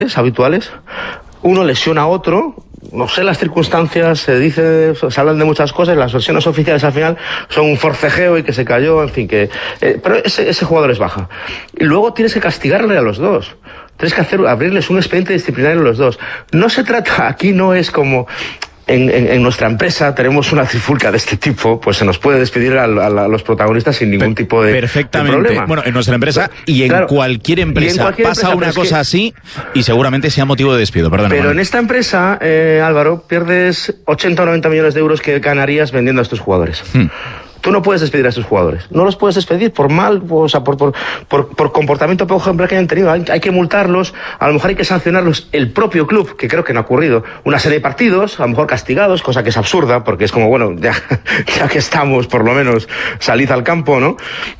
habituales, uno lesiona a otro. No sé las circunstancias, se hablan de muchas cosas, las versiones oficiales al final son un forcejeo y que se cayó, en fin, pero ese jugador es baja. Y luego tienes que castigarle a los dos. Tienes que abrirles un expediente disciplinario a los dos. No se trata, aquí no es como... En nuestra empresa tenemos una trifulca de este tipo, pues se nos puede despedir a los protagonistas sin ningún tipo de problema. Bueno, en nuestra empresa y en cualquier empresa pasa una cosa así y seguramente sea motivo de despido, perdóname. Pero en esta empresa, Álvaro, pierdes 80 o 90 millones de euros que ganarías vendiendo a estos jugadores. Tú no puedes despedir a estos jugadores. No los puedes despedir por mal, o sea, por comportamiento poco ejemplar que hayan tenido. Hay que multarlos, a lo mejor hay que sancionarlos el propio club, que creo que no ha ocurrido. Una serie de partidos, a lo mejor castigados, cosa que es absurda, porque es como, bueno, ya que estamos, por lo menos, salid al campo, ¿no?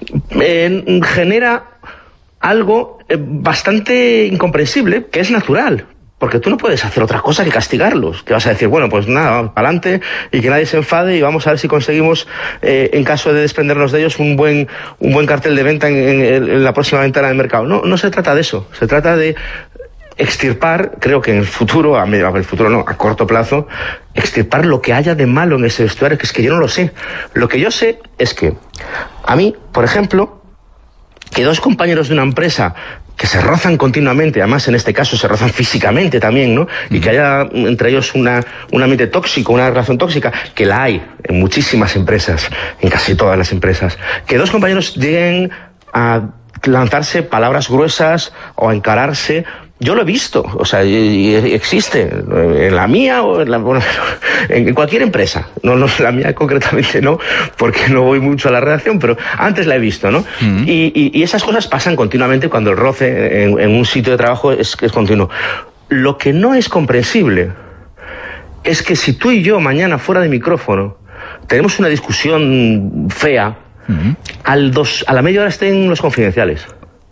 Genera algo bastante incomprensible, que es natural. Porque tú no puedes hacer otra cosa que castigarlos. Que vas a decir, bueno, pues nada, para adelante y que nadie se enfade y vamos a ver si conseguimos, en caso de desprendernos de ellos, un buen cartel de venta en la próxima ventana del mercado. No se trata de eso. Se trata de extirpar, creo que en el futuro, a corto plazo, extirpar lo que haya de malo en ese vestuario, que es que yo no lo sé. Lo que yo sé es que a mí, por ejemplo, que dos compañeros de una empresa que se rozan continuamente, además en este caso se rozan físicamente también, ¿no? Y que haya entre ellos un ambiente tóxico, una relación tóxica, que la hay en muchísimas empresas, en casi todas las empresas. Que dos compañeros lleguen a lanzarse palabras gruesas o a encararse. Yo lo he visto, o sea, y existe en la mía o en cualquier empresa. No, la mía concretamente no, porque no voy mucho a la redacción, pero antes la he visto, ¿no? Y esas cosas pasan continuamente cuando el roce en un sitio de trabajo es continuo. Lo que no es comprensible es que si tú y yo mañana fuera de micrófono tenemos una discusión fea, a la media hora estén los confidenciales.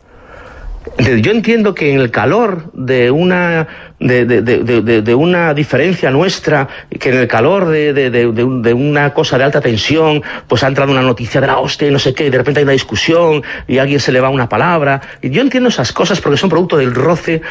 Yo entiendo que en el calor de una diferencia nuestra, que en el calor de una cosa de alta tensión, pues ha entrado una noticia de la hostia y no sé qué, y de repente hay una discusión y a alguien se le va una palabra. Y yo entiendo esas cosas porque son producto del roce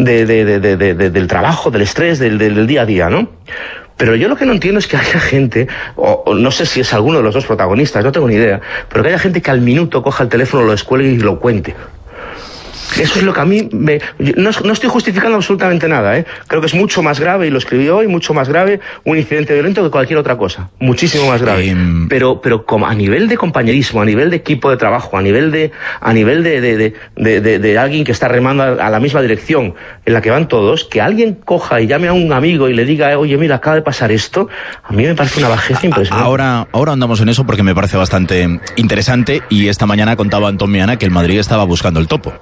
del trabajo, del estrés, del día a día, ¿no? Pero yo lo que no entiendo es que haya gente, o no sé si es alguno de los dos protagonistas, no tengo ni idea, pero que haya gente que al minuto coja el teléfono, lo descuelgue y lo cuente. Eso es lo que a mí no estoy justificando absolutamente nada, ¿eh? Creo que es mucho más grave, y lo escribí hoy, mucho más grave un incidente violento que cualquier otra cosa. Muchísimo más grave. Pero como a nivel de compañerismo, a nivel de equipo de trabajo, a nivel de alguien que está remando a la misma dirección en la que van todos, que alguien coja y llame a un amigo y le diga, oye, mira, acaba de pasar esto, a mí me parece una bajeza impresionante. Ahora andamos en eso porque me parece bastante interesante, y esta mañana contaba Antón Miana que el Madrid estaba buscando el topo.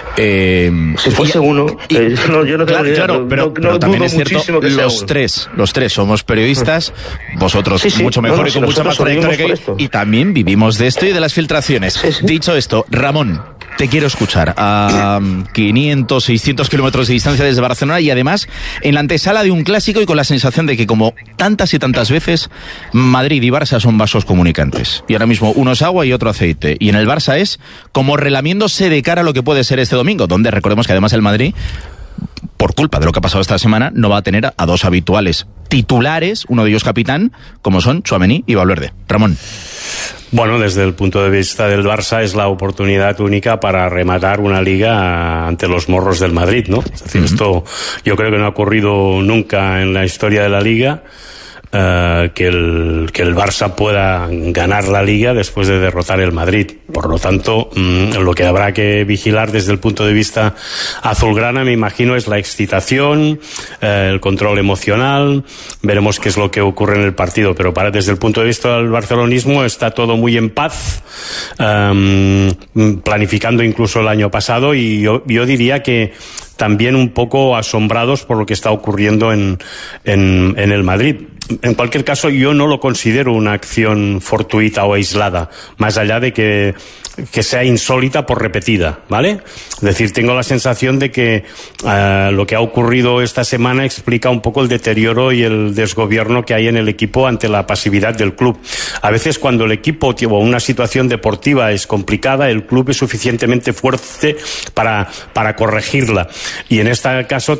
Si fuese uno, yo no tengo ni idea, pero también es cierto, los tres somos periodistas, vosotros mucho mejor y con mucha más trayectoria que yo, y también vivimos de esto y de las filtraciones. Sí. Dicho esto, Ramón, te quiero escuchar a 500, 600 kilómetros de distancia desde Barcelona, y además en la antesala de un clásico, y con la sensación de que, como tantas y tantas veces, Madrid y Barça son vasos comunicantes, y ahora mismo uno es agua y otro aceite, y en el Barça es como relamiéndose de cara a lo que puede ser este domingo, donde recordemos que además el Madrid, por culpa de lo que ha pasado esta semana, no va a tener a dos habituales titulares, uno de ellos capitán, como son Tchouaméni y Valverde. Ramón. Bueno, desde el punto de vista del Barça es la oportunidad única para rematar una liga ante los morros del Madrid, ¿no? Es decir, esto yo creo que no ha ocurrido nunca en la historia de la liga. Que el Barça pueda ganar la Liga después de derrotar el Madrid. Por lo tanto, lo que habrá que vigilar desde el punto de vista azulgrana, me imagino, es la excitación, el control emocional. Veremos qué es lo que ocurre en el partido, pero desde el punto de vista del barcelonismo está todo muy en paz, planificando incluso el año pasado, y yo diría que también un poco asombrados por lo que está ocurriendo en el Madrid. en cualquier caso, yo no lo considero una acción fortuita o aislada, más allá de que sea insólita por repetida, ¿vale? Es decir, tengo la sensación de que lo que ha ocurrido esta semana explica un poco el deterioro y el desgobierno que hay en el equipo ante la pasividad del club. A veces cuando el equipo o una situación deportiva es complicada, el club es suficientemente fuerte para corregirla. Y en este caso